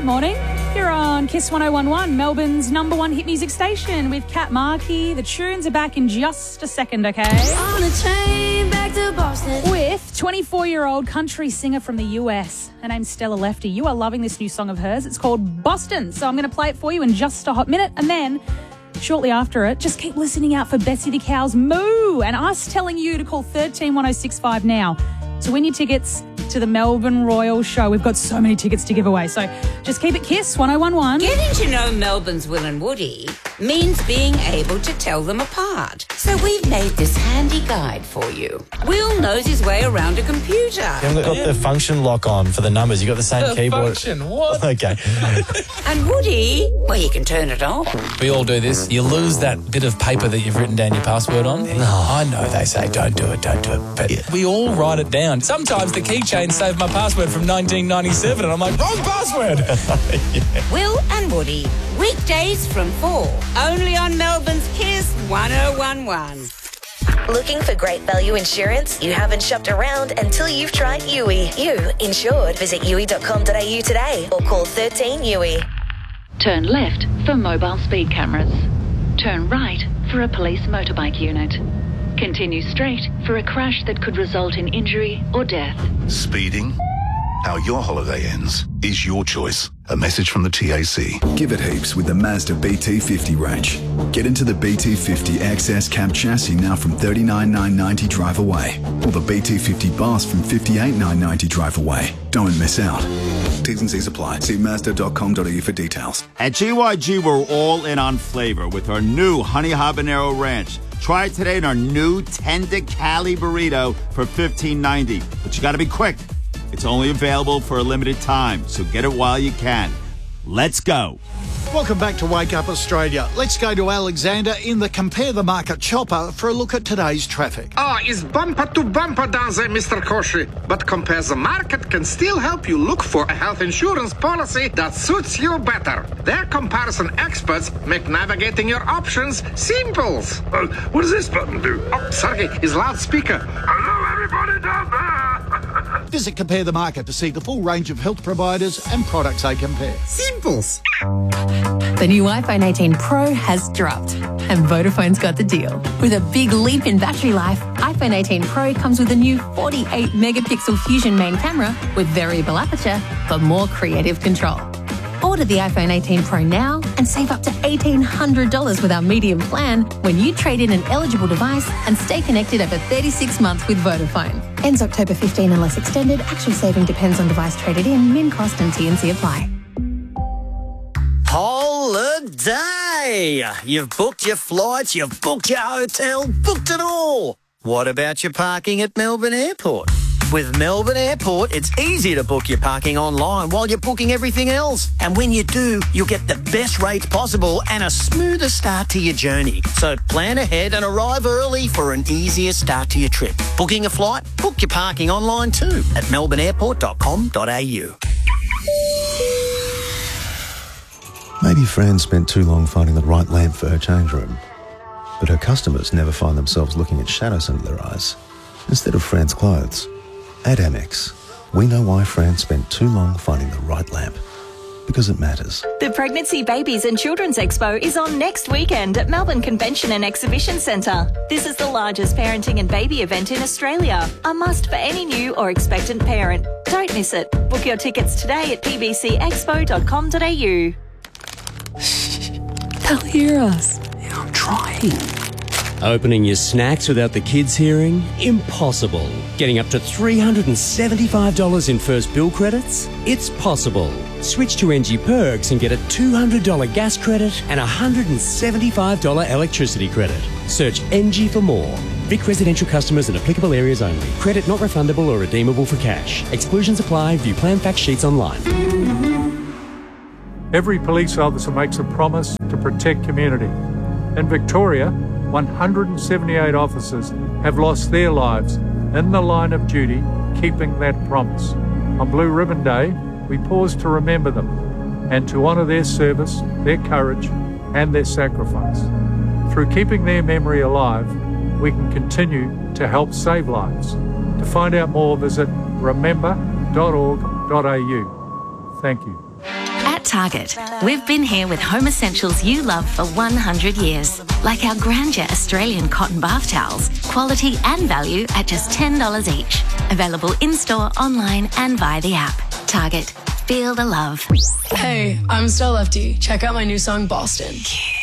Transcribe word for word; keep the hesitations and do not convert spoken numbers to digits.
Good morning. You're on Kiss one oh one one, Melbourne's number one hit music station with Kat Markey. The tunes are back in just a second, okay? On a train back to Boston. With twenty-four-year-old country singer from the U S. Her name's Stella Lefty. You are loving this new song of hers. It's called Boston. So I'm going to play it for you in just a hot minute. And then shortly after it, just keep listening out for Bessie the Cow's Moo and us telling you to call one three one oh six five now to win your tickets to the Melbourne Royal Show. We've got so many tickets to give away, so just keep it Kiss one oh one one. Getting to know Melbourne's Will and Woody means being able to tell them apart. So we've made this handy guide for you. Will knows his way around a computer. You haven't got the function lock on for the numbers. You've got the same The keyboard. function, what? Okay. And Woody, well, he can turn it off. We all do this. You lose that bit of paper that you've written down your password on. No, I know they say don't do it, don't do it. But yeah. We all write it down. Sometimes the keychain saved my password from nineteen ninety-seven and I'm like, wrong password. Yeah. Will and Woody, weekdays from four, only on Melbourne's Kiss one oh one one. Looking for great value insurance? You haven't shopped around until you've tried U I. You insured. Visit U I dot com dot a u today or call thirteen U I. Turn left for mobile speed cameras. Turn right for a police motorbike unit. Continue straight for a crash that could result in injury or death. Speeding? How your holiday ends is your choice. A message from the T A C. Give it heaps with the Mazda B T fifty range. Get into the B T fifty X S cab chassis now from thirty-nine thousand nine hundred ninety drive away. Or the B T fifty bus from fifty-eight thousand nine hundred ninety drive away. Don't miss out. T's and C's apply. See Mazda dot com dot a u for details. At G Y G, we're all in on flavor with our new Honey Habanero Ranch. Try it today in our new Tender Cali Burrito for fifteen ninety. But you got to be quick. It's only available for a limited time, so get it while you can. Let's go. Welcome back to Wake Up Australia. Let's go to Alexander in the Compare the Market chopper for a look at today's traffic. Ah, oh, it's bumper to bumper down there, Mister Koshi. But Compare the Market can still help you look for a health insurance policy that suits you better. Their comparison experts make navigating your options simple. Uh, what does this button do? Oh, sorry, it's loudspeaker. Hello, everybody down there. Visit Compare the Market to see the full range of health providers and products they compare. Simples. The new iPhone eighteen Pro has dropped, and Vodafone's got the deal. With a big leap in battery life, iPhone eighteen Pro comes with a new forty-eight megapixel Fusion main camera with variable aperture for more creative control. Order the iPhone eighteen Pro now and save up to eighteen hundred dollars with our medium plan when you trade in an eligible device and stay connected over thirty-six months with Vodafone. Ends October fifteenth unless extended. Actual saving depends on device traded in. Min cost and T and C apply. Holiday! You've booked your flights, you've booked your hotel, booked it all. What about your parking at Melbourne Airport? With Melbourne Airport, it's easy to book your parking online while you're booking everything else. And when you do, you'll get the best rates possible and a smoother start to your journey. So plan ahead and arrive early for an easier start to your trip. Booking a flight? Book your parking online too at melbourne airport dot com dot a u. Maybe Fran spent too long finding the right lamp for her change room, but her customers never find themselves looking at shadows under their eyes instead of Fran's clothes. At Amex, we know why Fran spent too long finding the right lamp. Because it matters. The Pregnancy, Babies and Children's Expo is on next weekend at Melbourne Convention and Exhibition Centre. This is the largest parenting and baby event in Australia. A must for any new or expectant parent. Don't miss it. Book your tickets today at p b c expo dot com dot a u. They'll hear us. Yeah, I'm trying. Opening your snacks without the kids hearing? Impossible. Getting up to three hundred seventy-five dollars in first bill credits? It's possible. Switch to N G Perks and get a two hundred dollars gas credit and a one hundred seventy-five dollars electricity credit. Search N G for more. Vic residential customers in applicable areas only. Credit not refundable or redeemable for cash. Exclusions apply. View plan fact sheets online. Every police officer makes a promise to protect community. In Victoria, one hundred seventy-eight officers have lost their lives in the line of duty, keeping that promise. On Blue Ribbon Day, we pause to remember them and to honour their service, their courage and their sacrifice. Through keeping their memory alive, we can continue to help save lives. To find out more, visit remember dot org dot a u. Thank you. At At Target, we've been here with home essentials you love for one hundred years, like our Grandeur Australian cotton bath towels, quality and value at just ten dollars each. Available in-store, online and via the app. Target, feel the love. Hey, I'm Stella Lefty. Check out my new song, Boston.